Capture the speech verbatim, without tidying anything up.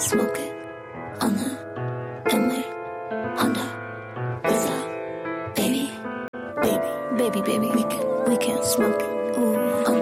smoke it on the Bentley, Honda, without, baby, baby, baby, baby. We can, we can smoke it. Ooh.